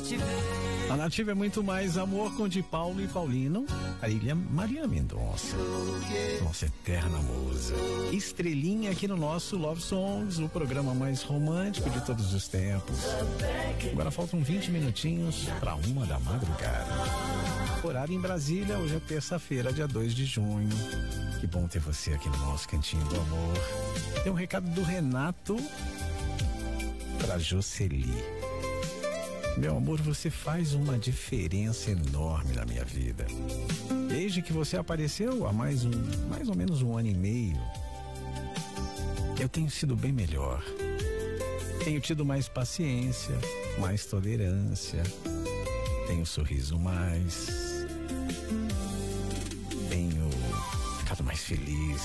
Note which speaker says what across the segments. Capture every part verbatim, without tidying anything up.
Speaker 1: A Nativa é muito mais amor com de Paulo e Paulino, a Ilha Maria Mendonça, nossa eterna musa. Estrelinha aqui no nosso Love Songs, o programa mais romântico de todos os tempos. Agora faltam vinte minutinhos para uma da madrugada. Horário em Brasília, hoje é terça-feira, dia dois de junho. Que bom ter você aqui no nosso Cantinho do Amor. Tem um recado do Renato para Jocely. Meu amor, você faz uma diferença enorme na minha vida. Desde que você apareceu há mais, um, mais ou menos um ano e meio, eu tenho sido bem melhor. Tenho tido mais paciência, mais tolerância, tenho sorriso mais, tenho ficado mais feliz,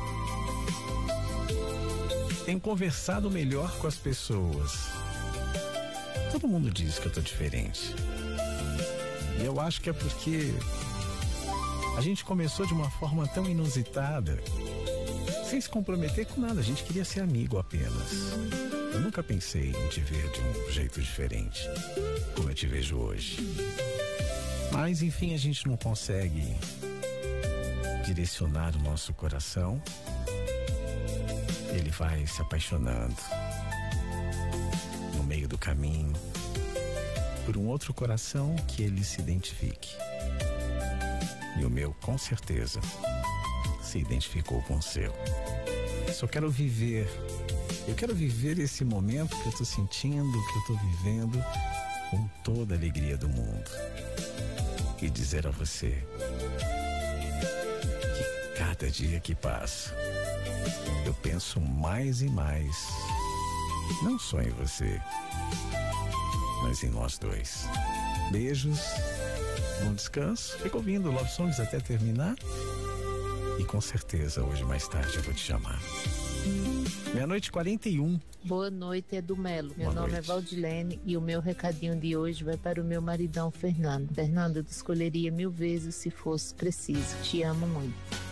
Speaker 1: tenho conversado melhor com as pessoas. Todo mundo diz que eu tô diferente. E eu acho que é porque a gente começou de uma forma tão inusitada, sem se comprometer com nada. A gente queria ser amigo apenas. Eu nunca pensei em te ver de um jeito diferente, como eu te vejo hoje. Mas, enfim, a gente não consegue direcionar o nosso coração. Ele vai se apaixonando no meio do caminho por um outro coração que ele se identifique. E o meu, com certeza, se identificou com o seu. Só quero viver, eu quero viver esse momento que eu tô sentindo, que eu tô vivendo, com toda a alegria do mundo. E dizer a você que cada dia que passa, eu penso mais e mais, não só em você, mas em nós dois. Beijos, bom descanso. Fica ouvindo Love Songs até terminar. E com certeza hoje mais tarde eu vou te chamar. Meia-noite e quarenta e um.
Speaker 2: Boa noite, é do Melo. Meu
Speaker 1: Boa
Speaker 2: nome
Speaker 1: noite.
Speaker 2: é Valdilene e o meu recadinho de hoje vai para o meu maridão Fernando. Fernando, eu te escolheria mil vezes se fosse preciso. Te amo muito.